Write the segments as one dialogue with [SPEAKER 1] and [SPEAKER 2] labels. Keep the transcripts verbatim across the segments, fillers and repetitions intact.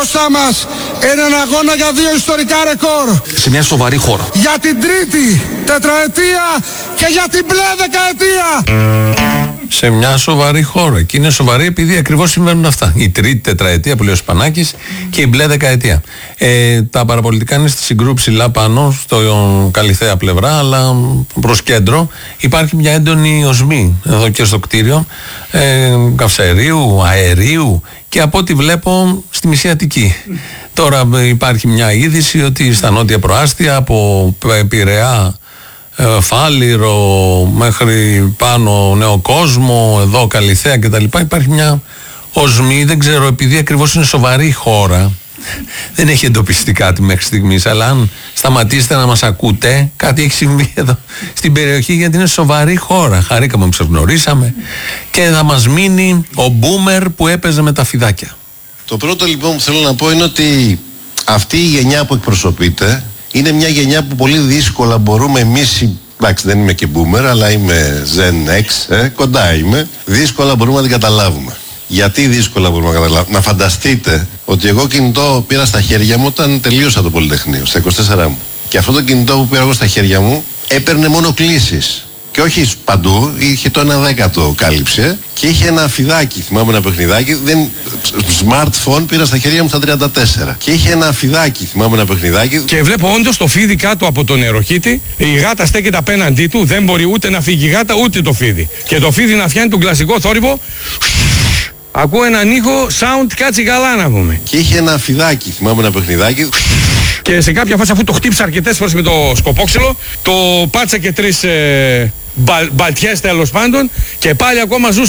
[SPEAKER 1] μπροστά μας έναν αγώνα για δύο ιστορικά ρεκόρ.
[SPEAKER 2] Σε μια σοβαρή χώρα.
[SPEAKER 1] Για την τρίτη τετραετία και για την μπλε δεκαετία.
[SPEAKER 3] Σε μια σοβαρή χώρα. Και είναι σοβαρή επειδή ακριβώς συμβαίνουν αυτά. Η τρίτη τετραετία που λέει ο Σπανάκης και η μπλε δεκαετία. Ε, τα παραπολιτικά είναι στη συγκρού ψηλά πάνω, στο Καλιθέα πλευρά, αλλά προς κέντρο υπάρχει μια έντονη οσμή εδώ και στο κτίριο ε, καυσαερίου, αερίου και από ό,τι βλέπω στη Μισή Αττική. Τώρα υπάρχει μια είδηση ότι στα νότια προάστια από Πειραιά, Φάληρο μέχρι πάνω Νέο Κόσμο, εδώ Καλιθέα κτλ. Υπάρχει μια οσμή, δεν ξέρω, επειδή ακριβώς είναι σοβαρή χώρα, δεν έχει εντοπιστεί κάτι μέχρι στιγμής, αλλά αν σταματήσετε να μας ακούτε, κάτι έχει συμβεί εδώ στην περιοχή, γιατί είναι σοβαρή χώρα. Χαρήκαμε που σας γνωρίσαμε και θα μας μείνει ο μπούμερ που έπαιζε με τα φιδάκια.
[SPEAKER 4] Το πρώτο λοιπόν που θέλω να πω είναι ότι αυτή η γενιά που εκπροσωπείται είναι μια γενιά που πολύ δύσκολα μπορούμε εμείς, εντάξει δεν είμαι και boomer, αλλά είμαι Gen X, ε, κοντά είμαι, δύσκολα μπορούμε να την καταλάβουμε. Γιατί δύσκολα μπορούμε να καταλάβουμε? Να φανταστείτε ότι εγώ κινητό πήρα στα χέρια μου όταν τελείωσα το Πολυτεχνείο, στα είκοσι τέσσερα μου. Και αυτό το κινητό που πήρα εγώ στα χέρια μου έπαιρνε μόνο κλήσεις. Και όχι παντού, είχε το ένα δέκατο κάλυψε και είχε ένα φιδάκι, θυμάμαι ένα παιχνιδάκι, δεν, smartphone πήρα στα χέρια μου στα τριάντα τέσσερα. Και είχε ένα φιδάκι, θυμάμαι ένα παιχνιδάκι.
[SPEAKER 5] Και βλέπω όντως το φίδι κάτω από τον νεροχύτη, η γάτα στέκεται απέναντί του, δεν μπορεί ούτε να φύγει η γάτα ούτε το φίδι. Και το φίδι να φτιάνει τον κλασικό θόρυβο. Ακούω έναν ήχο, sound κάτσι καλά να πούμε.
[SPEAKER 4] Και είχε ένα φιδάκι, θυμάμαι ένα παιχνιδάκι.
[SPEAKER 5] Και σε κάποια φάση, αφού το χτύπησα αρκετές φορές με το σκοπόξυλο, το πάτσα και τρεις ε, μπα, μπαλτιές τέλος πάντων και πάλι ακόμα ζούς.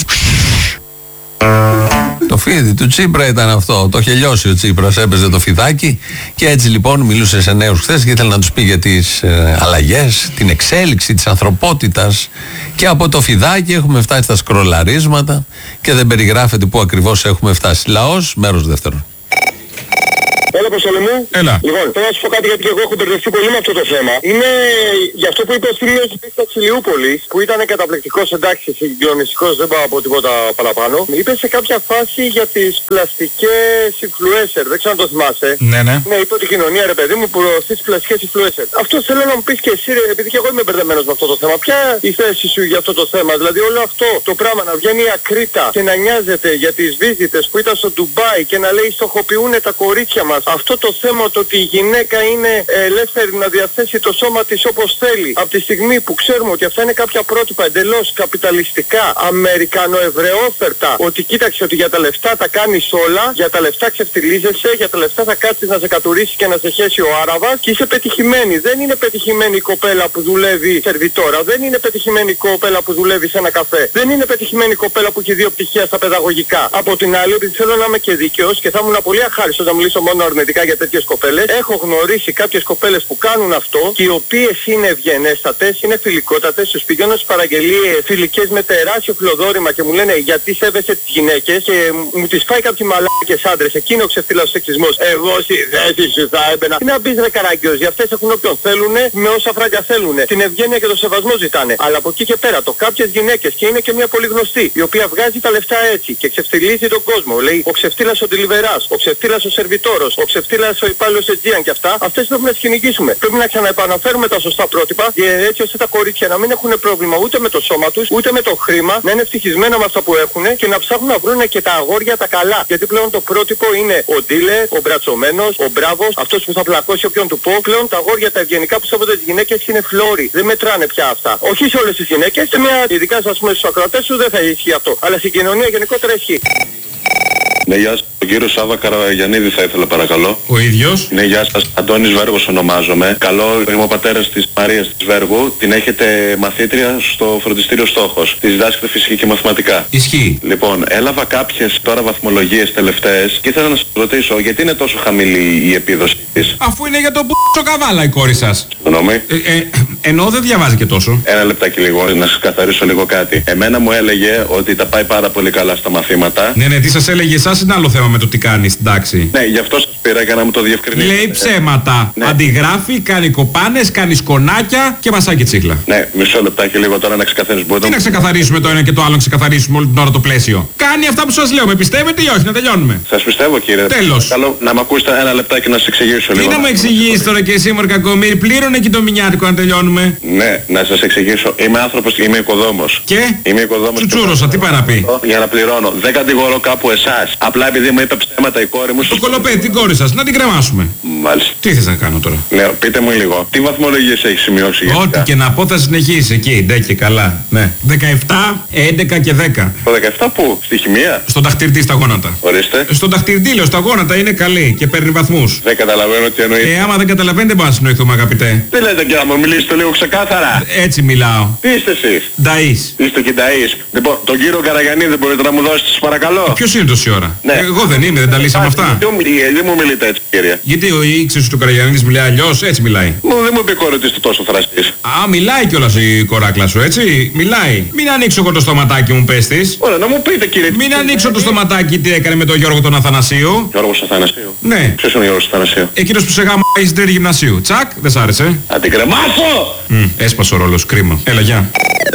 [SPEAKER 3] Το φίδι του Τσίπρα ήταν αυτό. Το είχε λιώσει ο Τσίπρας, έπαιζε το φιδάκι και έτσι λοιπόν μιλούσε σε νέους χθες και ήθελε να τους πει για τις ε, αλλαγές, την εξέλιξη της ανθρωπότητας και από το φιδάκι έχουμε φτάσει στα σκρολαρίσματα και δεν περιγράφεται πού ακριβώς έχουμε φτάσει. Λαός, μέρος δεύτερον.
[SPEAKER 6] Έλα, Αποστολή μου.
[SPEAKER 5] Έλα.
[SPEAKER 6] Λοιπόν, θέλω να σου πω κάτι γιατί και εγώ έχω μπερδευτεί πολύ με αυτό το θέμα. Είναι για αυτό που είπε ο Στήλιος της Αξιλιούπολης, που ήταν καταπληκτικός, εντάξει, συγκλονιστικός, δεν πάω από τίποτα παραπάνω. Είπε σε κάποια φάση για τις πλαστικές influencer, δεν ξέρω αν το θυμάσαι.
[SPEAKER 5] Ναι, ναι.
[SPEAKER 6] Ναι, είπε ότι η κοινωνία, ρε παιδί μου, προωθεί τις πλαστικές influencer. Αυτό θέλω να μου πεις και εσύ, ρε, επειδή και εγώ είμαι μπερδεμένος με αυτό το θέμα. Ποια η θέση σου για αυτό το θέμα? Δηλαδή, όλο αυτό το πράγμα να βγαίνει η Ακρίτα και να νοιάζεται για τις βίζιτες που ήταν στο Ντουμπάι και να λέει στοχοποιούν τα κορίτσια μας. Αυτό το θέμα το ότι η γυναίκα είναι ελεύθερη να διαθέσει το σώμα της όπως θέλει, από τη στιγμή που ξέρουμε ότι αυτά είναι κάποια πρότυπα εντελώς καπιταλιστικά, αμερικανοεβραιόφερτα, ότι κοίταξε ότι για τα λεφτά τα κάνεις όλα, για τα λεφτά ξεφτιλίζεσαι, για τα λεφτά θα κάτσεις να σε κατουρίσει και να σε χέσει ο Άραβας και είσαι πετυχημένη. Δεν είναι πετυχημένη η κοπέλα που δουλεύει σερβιτόρα, δεν είναι πετυχημένη η κοπέλα που δουλεύει σε ένα καφέ, δεν είναι πετυχημένη η κοπέλα που έχει δύο πτυχία στα παιδαγωγικά. Από την άλλη, επειδή θέλω να είμαι και δίκαιος και θα ήμουν πολύ αχάριστος να μιλήσω μόνο αρνητικά για τέτοιες κοπέλες, έχω γνωρίσει κάποιες κοπέλες που κάνουν αυτό και οι οποίες είναι ευγενέστατες, είναι φιλικότατες, τους πηγαίνω στις παραγγελίες φιλικές με τεράστιο φιλοδόρημα και μου λένε γιατί σέβεσαι τις γυναίκες και μου τις φάει κάποιοι μαλάκες άντρες, εκείνο ο ξεφτύλας σεξισμός. Εγώ στη θέση σου θα έμπαινα. Τι να μπεις ρε καράγκιος, για αυτές έχουν όποιον θέλουνε, με όσα φράγκα θέλουνε. Την ευγένεια και το σεβασμό ζητάνε. Αλλά από εκεί και πέρα το κάποιες γυναίκες, και είναι και μια πολύ γνωστή, η οποία βγάζει τα λεφτά έτσι και ξεφτυλίζει τον κόσμο. Λέει ο ξεφτύλας ο ντιλιβεράς, ο ξεφτύλας ο σερβιτόρος, ο ξεφτύλας ο υπάλληλος Αιτζίαν και αυτά, αυτές πρέπει να τις κυνηγήσουμε. Πρέπει να ξαναεπαναφέρουμε τα σωστά πρότυπα, έτσι ώστε τα κορίτσια να μην έχουν πρόβλημα ούτε με το σώμα τους, ούτε με το χρήμα, να είναι ευτυχισμένα με αυτά που έχουν και να ψάχνουν να βρουν και τα αγόρια τα καλά. Γιατί πλέον το πρότυπο είναι ο ντίλε, ο μπρατσωμένος, ο μπράβος, αυτός που θα πλακώσει όποιον του πω. Πλέον τα αγόρια τα ευγενικά που σέβονται τις γυναίκες είναι φλόροι. Δεν μετράνε πια αυτά. Όχι σε όλες τις γυναίκες, σε μια ειδικά ας πούμε στους ακροατές σου δεν θα ισχύει αυτό. Αλλά στην κοινωνία γενικότερα ισχύει.
[SPEAKER 7] Ναι, γεια σας. Ο κύριος Σάβα Καραγιαννίδη θα ήθελα παρακαλώ.
[SPEAKER 5] Ο ίδιος.
[SPEAKER 7] Ναι, γεια σας. Αντώνης Βέργος ονομάζομαι. Καλό, είμαι ο πατέρας της Μαρίας της Βέργου. Την έχετε μαθήτρια στο φροντιστήριο Στόχος. Της διδάσκεται φυσική και μαθηματικά.
[SPEAKER 3] Ισχύει.
[SPEAKER 7] Λοιπόν, έλαβα κάποιες τώρα βαθμολογίες τελευταίες και ήθελα να σας ρωτήσω γιατί είναι τόσο χαμηλή η επίδοση της.
[SPEAKER 5] Αφού είναι για τον π***ο καβάλα η κόρη σας.
[SPEAKER 7] Συγγνώμη.
[SPEAKER 5] Ε, ε, Ενώ δεν διαβάζει και τόσο.
[SPEAKER 7] Ένα λεπτάκι λίγο, να σας καθαρίσω λίγο κάτι. Εμένα μου έλεγε ότι τα πάει πάρα πολύ καλά στα μαθήματα.
[SPEAKER 5] Ναι, ναι, τι σας έλεγε εσάς είναι άλλο θέμα με το τι κάνει στην τάξη.
[SPEAKER 7] Ναι, γι' αυτό σας πήρα για να μου το διευκρινίσετε.
[SPEAKER 5] Λέει ψέματα.
[SPEAKER 7] Ναι.
[SPEAKER 5] Αντιγράφει, κάνει κοπάνες, κάνει σκονάκια και μασάκι τσίχλα.
[SPEAKER 7] Ναι, μισό λεπτάκι λίγο τώρα να ξεκαθαρίσουμε.
[SPEAKER 5] Τι να ξεκαθαρίσουμε το ένα και το άλλο, να ξεκαθαρίσουμε όλη την ώρα το πλαίσιο. Κάνει αυτά που σας λέω, με πιστεύετε ή όχι, να τελειώνουμε.
[SPEAKER 7] Σας πιστεύω κύριε.
[SPEAKER 5] Τέλος.
[SPEAKER 7] Καλό να μ' ακούσετε ένα λεπτάκι να σας εξηγήσω
[SPEAKER 5] Τι
[SPEAKER 7] λίγο.
[SPEAKER 5] να μου εξηγείς τώρα και εσύ Μορκακομύρη, πλήρωνε και το μηνιάτικο να τελειώνουμε.
[SPEAKER 7] Ναι, να σας εξηγήσω. Είμαι άνθρωπος, είμαι οικοδόμος.
[SPEAKER 5] Και
[SPEAKER 7] Είμαι οικοδόμος.
[SPEAKER 5] τσουτσούρωσα, τι πάει να πει.
[SPEAKER 7] Για να πληρώνω. Δεν κατηγορώ κάπου εσάς. Απλά επειδή μου είπε ψέματα η κόρη μου.
[SPEAKER 5] Το κολοπέτι, την κόρη σας, να την κρεμάσουμε.
[SPEAKER 7] Μάλιστα.
[SPEAKER 5] Τι θες να κάνω τώρα.
[SPEAKER 7] Ναι, πείτε μου λίγο. Τι βαθμολογίες έχει σημειώσει γενικά?
[SPEAKER 5] Ό,τι και να πω θα συνεχίσει εκεί, ντε και καλά. Ναι. δεκαεπτά, έντεκα και δέκα.
[SPEAKER 7] Το δεκαεπτά πού? Στη χημεία?
[SPEAKER 5] Στον ταχτηρτή στα γόνατα.
[SPEAKER 7] Ορίστε.
[SPEAKER 5] Στον ταχτηρτή λέω, στα γόνατα είναι καλή και παίρνει βαθμούς.
[SPEAKER 7] Δεν καταλαβαίνω τι εννοεί.
[SPEAKER 5] Ε, άμα δεν καταλαβαίνετε δεν μπορούμε να συνοηθούμε αγαπητέ.
[SPEAKER 7] Τι λέτε και να μου μιλήσετε λίγο ξεκάθαρα.
[SPEAKER 5] Έτσι μιλάω.
[SPEAKER 7] Τι είστε εσείς?
[SPEAKER 5] Νταΐς.
[SPEAKER 7] Είστε και νταΐς. Λοιπόν, τον κύριο Καραγιαννή δεν μπορείτε να μου δώσετε σας παρακαλώ?
[SPEAKER 5] Ποιος είναι τόση ώρα.
[SPEAKER 7] Ναι.
[SPEAKER 5] Εγώ δεν είμαι, δεν τα λύσαμε αυτά.
[SPEAKER 7] Δεν μου μιλείτε έτσι κύριε.
[SPEAKER 5] Γιατί ο ήξερος του Καραγιαννής μιλάει αλλιώς, έτσι μιλάει.
[SPEAKER 7] Μου δεν μου είπε η κόρη ότι είστε τόσο θραστής.
[SPEAKER 5] Α, μιλάει κιόλας η κοράκλα σου, έτσι. Μιλάει. Μην ανοίξω εγώ το στοματάκι μου, πες της.
[SPEAKER 7] Ωραία, να μου πείτε κύριε.
[SPEAKER 5] Μην ανοίξω το στοματάκι τι έκανε με τον Γιώργο τον Αθανασίου.
[SPEAKER 7] Γιώργος Αθανασίου.
[SPEAKER 5] Ναι.
[SPEAKER 7] Ποιος είναι ο Γιώργος Αθανασίου?
[SPEAKER 5] Εκείνος που σε γάμάει στην τρίτη γυμνασίου. Τσακ, δεν σ' άρεσε.
[SPEAKER 7] Θα την κρεμάσω!
[SPEAKER 5] Μμ, έσπασε ο ρόλος, κρίμα. Έλα, γεια.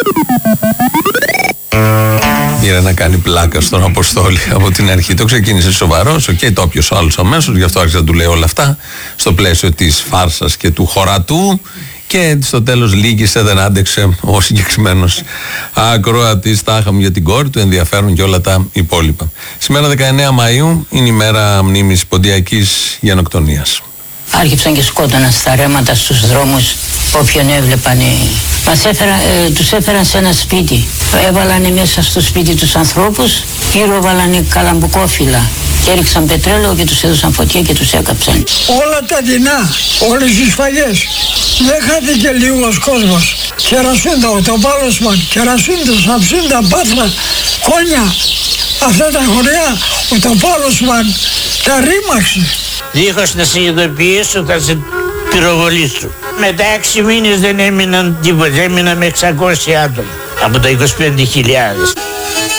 [SPEAKER 3] Πήρε να κάνει πλάκα στον Αποστόλη από την αρχή. Το ξεκίνησε σοβαρός, οκ, okay, το όποιος άλλος αμέσως, γι' αυτό άρχισε να του λέει όλα αυτά στο πλαίσιο της φάρσας και του χωρατού. Και στο τέλος λύγησε, δεν άντεξε ο συγκεκριμένος ακροατής. Τα είχαμε για την κόρη του, ενδιαφέρον και όλα τα υπόλοιπα. Σήμερα δεκαεννέα Μαΐου είναι η μέρα μνήμης ποντιακής γενοκτονίας.
[SPEAKER 2] Άρχιψαν και σκότωναν στα ρέματα στους δρόμους όποιον έβλεπαν. Μας έφερα, ε, τους έφεραν σε ένα σπίτι. Έβαλανε μέσα στο σπίτι τους ανθρώπους, γύρω βάλανε καλαμπουκόφυλλα και έριξαν πετρέλαιο και τους έδωσαν φωτιά και τους έκαψαν.
[SPEAKER 1] Όλα τα δεινά, όλες τις φαγές. Δεν χάθηκε λίγος κόσμος. Κερασούντα, ο Τοπάλωσμαν, Κερασούντα, Σαψούντα, Πάτρα, Κόνια. Αυτά τα χωριά, ο Τοπάλωσμαν τα ρήμαξε.
[SPEAKER 8] Δίχως να συνειδητοποιήσω θα σε πυροβολήσω. Μετά έξι μήνες δεν έμειναν τίποτα, έμειναν με εξακόσια άτομα από τα είκοσι πέντε χιλιάδες.